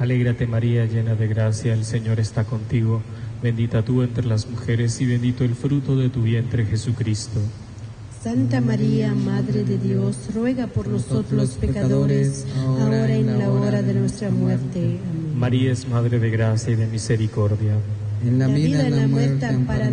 Alégrate María, llena de gracia, el Señor está contigo. Bendita tú entre las mujeres y bendito el fruto de tu vientre, Jesucristo. Santa María, Madre de Dios, ruega por nosotros los pecadores, ahora y en la hora de nuestra muerte. Amén. María es Madre de gracia y de misericordia. En la vida y en la muerte, ampáranos,